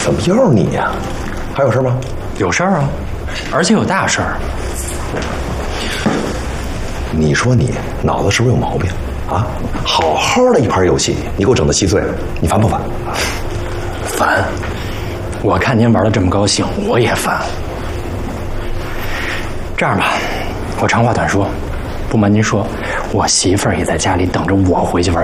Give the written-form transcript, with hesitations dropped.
怎么又是你呀？还有事吗？ 有事儿啊，而且有大事儿。 你说你脑子是不是有毛病啊？好好的一盘游戏，你给我整得稀碎了，你烦不烦？ 烦。我看您玩的这么高兴，我也烦。这样吧，我长话短说，不瞒您说，我媳妇儿也在家里等着我回去玩